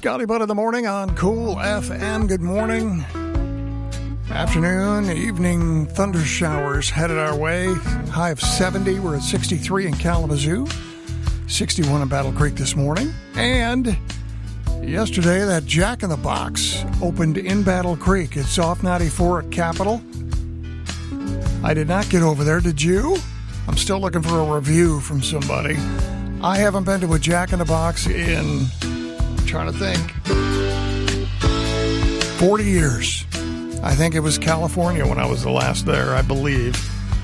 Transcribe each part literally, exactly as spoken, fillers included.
Scotty Butt in the morning on Cool F M. Good morning. Afternoon, evening thunder showers headed our way. High of seventy. We're at sixty-three in Kalamazoo. sixty-one in Battle Creek this morning. And yesterday, that Jack in the Box opened in Battle Creek. It's off ninety-four at Capitol. I did not get over there. Did you? I'm still looking for a review from somebody. I haven't been to a Jack in the Box in, I'm trying to think, forty years. I think it was California when I was the last there, I believe.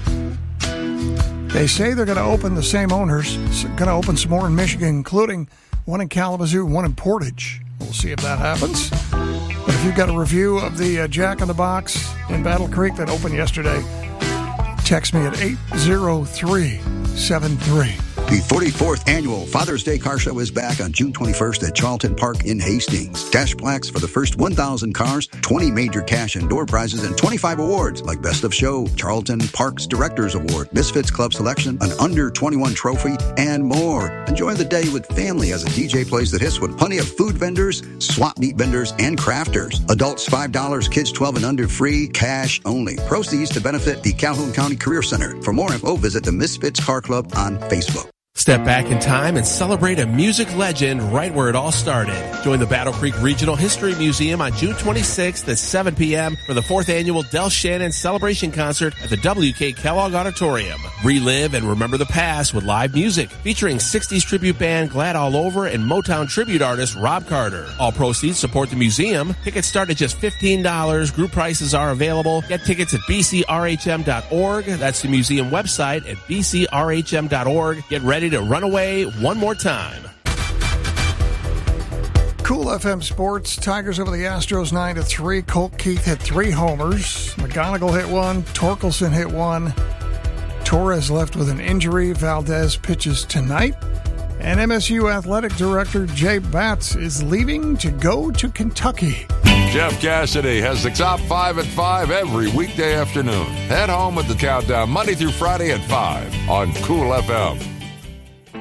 They say they're going to open, the same owners, going to open some more in Michigan, including one in Kalamazoo, one in Portage. We'll see if that happens. But if you've got a review of the uh, Jack in the Box in Battle Creek that opened yesterday, text me at eight zero three seven three. The forty-fourth Annual Father's Day Car Show is back on June twenty-first at Charlton Park in Hastings. Dash plaques for the first one thousand cars, twenty major cash and door prizes, and twenty-five awards like Best of Show, Charlton Park's Directors Award, Misfits Club Selection, an under twenty-one trophy, and more. Enjoy the day with family as a D J plays the hits with plenty of food vendors, swap meet vendors, and crafters. Adults five dollars, kids twelve and under free, cash only. Proceeds to benefit the Calhoun County Career Center. For more info, visit the Misfits Car Club on Facebook. Step back in time and celebrate a music legend right where it all started. Join the Battle Creek Regional History Museum on June twenty-sixth at seven p.m. for the fourth annual Del Shannon Celebration Concert at the W K Kellogg Auditorium. Relive and remember the past with live music featuring sixties tribute band Glad All Over and Motown tribute artist Rob Carter. All proceeds support the museum. Tickets start at just fifteen dollars. Group prices are available. Get tickets at b c r h m dot org. That's the museum website at b c r h m dot org. Get ready to run away one more time. Cool F M Sports. Tigers over the Astros nine to three. Colt Keith hit three homers. McGonigal hit one. Torkelson hit one. Torres left with an injury. Valdez pitches tonight. And M S U Athletic Director Jay Batts is leaving to go to Kentucky. Jeff Cassidy has the top five at five every weekday afternoon. Head home with the countdown Monday through Friday at five on Cool F M.